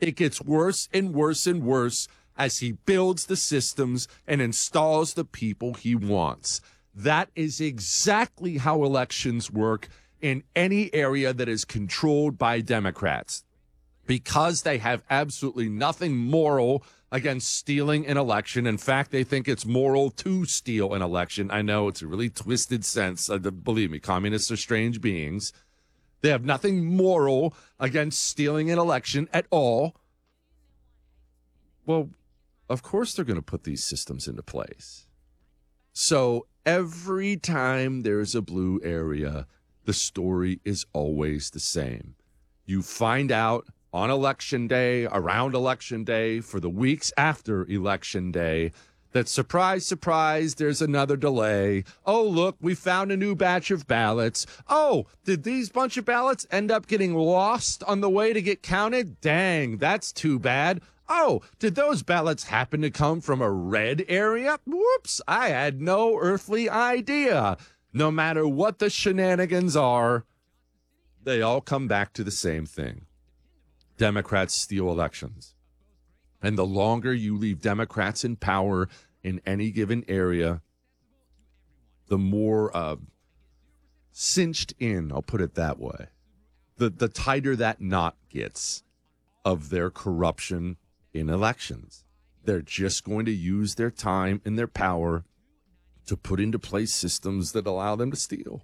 It gets worse and worse and worse as he builds the systems and installs the people he wants. That is exactly how elections work in any area that is controlled by Democrats, because they have absolutely nothing moral against stealing an election. In fact, they think it's moral to steal an election. I know it's a really twisted sense. Believe me, communists are strange beings. They have nothing moral against stealing an election at all. Well, of course they're going to put these systems into place. So every time there's a blue area, the story is always the same. You find out on Election Day, around Election Day, for the weeks after Election Day, that surprise, surprise, there's another delay. Oh, look, we found a new batch of ballots. Oh, did these bunch of ballots end up getting lost on the way to get counted? Dang, that's too bad. Oh, did those ballots happen to come from a red area? Whoops, I had no earthly idea. No matter what the shenanigans are, they all come back to the same thing. Democrats steal elections. And the longer you leave Democrats in power in any given area, the more cinched in, I'll put it that way, the tighter that knot gets of their corruption in elections. They're just going to use their time and their power to put into place systems that allow them to steal.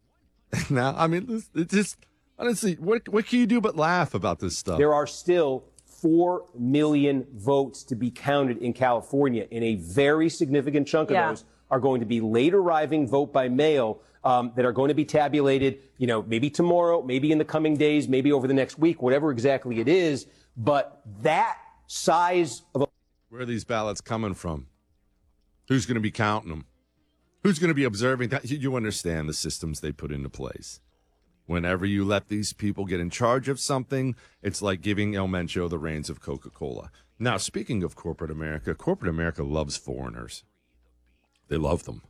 Now, I mean, it's just, honestly, what can you do but laugh about this stuff? There are still 4 million votes to be counted in California, and a very significant chunk of those are going to be late arriving vote by mail that are going to be tabulated, maybe tomorrow, maybe in the coming days, maybe over the next week, whatever exactly it is. But that size of where are these ballots coming from? Who's going to be counting them? Who's going to be observing that? You understand the systems they put into place. Whenever you let these people get in charge of something, it's like giving El Mencho the reins of Coca-Cola. Now, speaking of corporate America loves foreigners. They love them.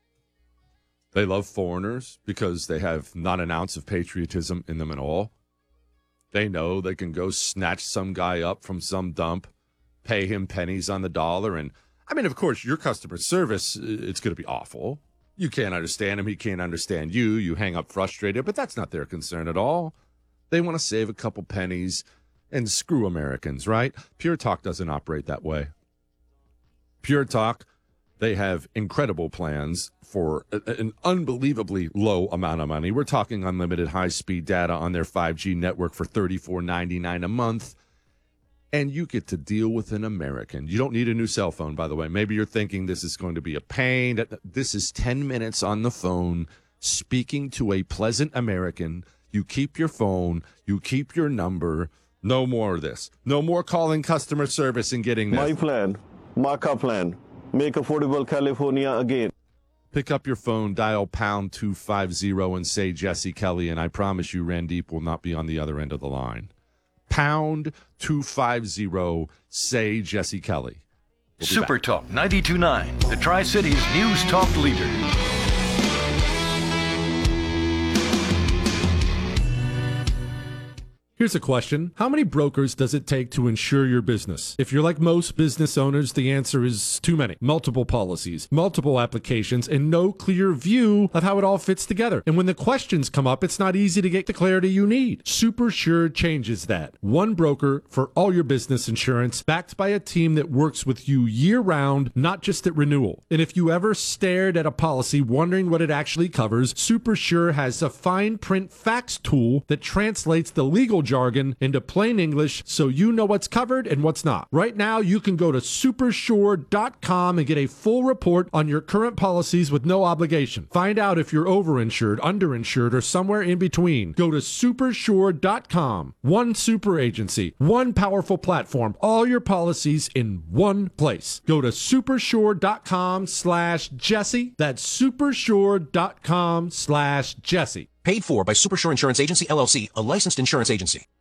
They love foreigners because they have not an ounce of patriotism in them at all. They know they can go snatch some guy up from some dump, pay him pennies on the dollar. And, I mean, of course, your customer service, it's going to be awful. You can't understand him. He can't understand you. You hang up frustrated, but that's not their concern at all. They want to save a couple pennies and screw Americans, right? Pure Talk doesn't operate that way. Pure Talk, they have incredible plans for an unbelievably low amount of money. We're talking unlimited high-speed data on their 5G network for $34.99 a month. And you get to deal with an American. You don't need a new cell phone, by the way. Maybe you're thinking this is going to be a pain. This is 10 minutes on the phone speaking to a pleasant American. You keep your phone. You keep your number. No more of this. No more calling customer service and getting this. My plan, Marca plan, make affordable California again. Pick up your phone, dial pound 250 and say Jesse Kelly, and I promise you Randeep will not be on the other end of the line. Pound 250, say Jesse Kelly. Super Talk 92.9, the Tri-Cities News Talk leader. Here's a question. How many brokers does it take to insure your business? If you're like most business owners, the answer is too many. Multiple policies, multiple applications, and no clear view of how it all fits together. And when the questions come up, it's not easy to get the clarity you need. SuperSure changes that. One broker for all your business insurance, backed by a team that works with you year-round, not just at renewal. And if you ever stared at a policy wondering what it actually covers, SuperSure has a fine print facts tool that translates the legal jargon into plain English so you know what's covered and what's not. Right now, you can go to supersure.com and get a full report on your current policies with no obligation. Find out if you're overinsured, underinsured, or somewhere in between. Go to supersure.com. One super agency, one powerful platform, all your policies in one place. Go to supersure.com/Jesse. That's supersure.com/Jesse. Paid for by Supersure Insurance Agency, LLC, a licensed insurance agency.